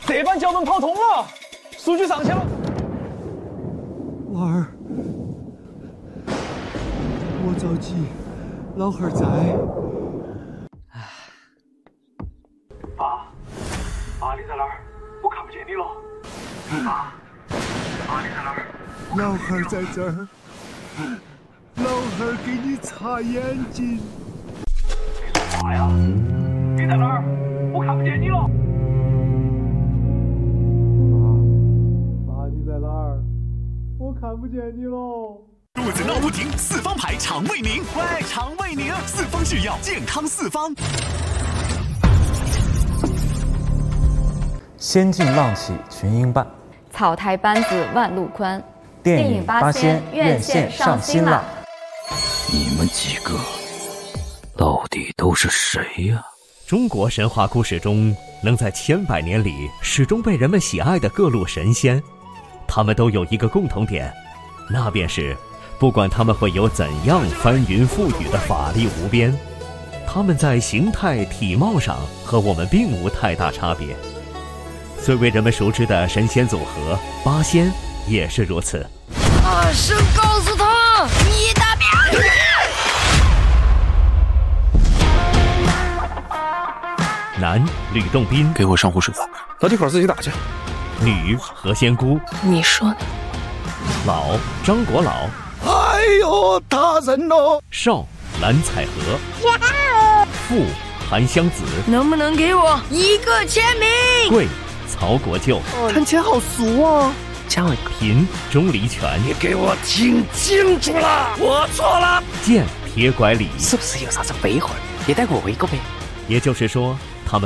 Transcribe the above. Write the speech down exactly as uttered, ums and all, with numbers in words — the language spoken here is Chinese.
这班脚本跑通了，数据上去了。 娃儿，莫着急，老汉儿在。 爸，爸你在哪儿？我看不见你了。爸，爸你在哪儿？ 老汉儿在这儿，老汉儿给你擦眼睛。 你说啥呀？你在哪儿？我看不见你了。 爸，爸你在哪儿？我看不见你喽。 肚子闹不停，四方牌肠胃宁，喂，肠胃宁，四方制药，健康四方。 仙境浪起群英伴， 草台班子万路宽。 电影八仙院线上新了。 你们几个到底都是谁呀？ 中国神话故事中，能在千百年里始终被人们喜爱的各路神仙，他们都有一个共同点，那便是不管他们会有怎样翻云覆雨的法力无边，他们在形态体貌上和我们并无太大差别。最为人们熟知的神仙组合八仙也是如此。 大声告诉他，你的名字。 男吕洞宾， 给我上壶水吧。 老弟伙自己打去。 女何仙姑， 你说呢？ 老张国老， 哎呦，打人喽！ 少蓝采和，富韩湘子， 能不能给我一个签名？ 贵曹国舅， 看起来好俗哦。 加我贫钟离权， 你给我听清楚了，我错了。 贱铁拐李， 是不是有啥子废话？也带我一个呗。 也就是说，